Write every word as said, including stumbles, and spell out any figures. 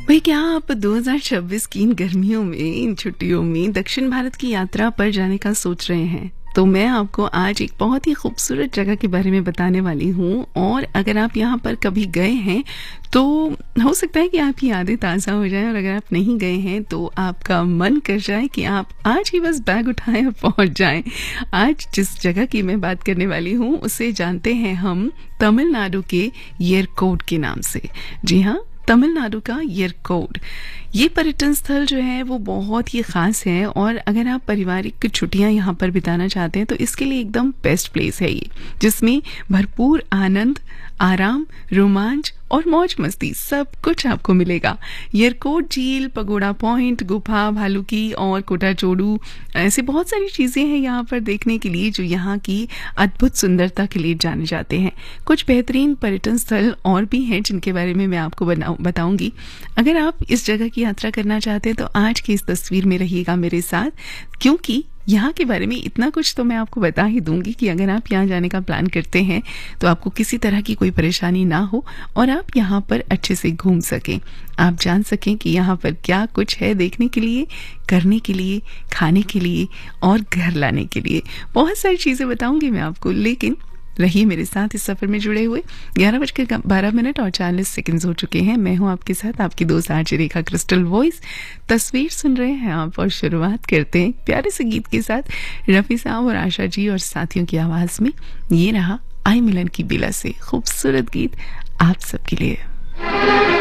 भाई, क्या आप दो हज़ार छब्बीस की इन गर्मियों में, इन छुट्टियों में दक्षिण भारत की यात्रा पर जाने का सोच रहे हैं? तो मैं आपको आज एक बहुत ही खूबसूरत जगह के बारे में बताने वाली हूँ। और अगर आप यहाँ पर कभी गए हैं तो हो सकता है कि आपकी यादें ताज़ा हो जाएं, और अगर आप नहीं गए हैं तो आपका मन कर जाए कि आप आज ही बस बैग उठाएं और पहुँच जाएं। आज जिस जगह की मैं बात करने वाली हूँ उसे जानते हैं हम तमिलनाडु के येरकौड के नाम से। जी हाँ, तमिलनाडु का येरकौड। ये पर्यटन स्थल जो है वो बहुत ही ख़ास है, और अगर आप पारिवारिक छुट्टियां यहाँ पर बिताना चाहते हैं तो इसके लिए एकदम बेस्ट प्लेस है ये, जिसमें भरपूर आनंद, आराम, रोमांच और मौज मस्ती सब कुछ आपको मिलेगा। येरकौड झील, पगोड़ा पॉइंट, गुफा, भालुकी और कोटाचोडू, ऐसी बहुत सारी चीज़ें हैं यहाँ पर देखने के लिए जो यहाँ की अद्भुत सुंदरता के लिए जाने जाते हैं। कुछ बेहतरीन पर्यटन स्थल और भी हैं जिनके बारे में मैं आपको बताऊंगी। अगर आप इस जगह की यात्रा करना चाहते हैं तो आज की इस तस्वीर में रहिएगा मेरे साथ, क्योंकि यहाँ के बारे में इतना कुछ तो मैं आपको बता ही दूंगी कि अगर आप यहाँ जाने का प्लान करते हैं तो आपको किसी तरह की कोई परेशानी ना हो और आप यहाँ पर अच्छे से घूम सकें, आप जान सकें कि यहाँ पर क्या कुछ है देखने के लिए, करने के लिए, खाने के लिए और घर लाने के लिए। बहुत सारी चीज़ें बताऊंगी मैं आपको, लेकिन रहिए मेरे साथ इस सफर में जुड़े हुए। ग्यारह बजकर बारह मिनट और चालीस सेकंड हो चुके हैं। मैं हूं आपके साथ, आपकी दोस्त आरजे रेखा क्रिस्टल वॉइस। तस्वीर सुन रहे हैं आप, और शुरुआत करते हैं प्यारे से गीत के साथ, रफी साहब और आशा जी और साथियों की आवाज में। ये रहा आई मिलन की बिला से खूबसूरत गीत आप सबके लिए।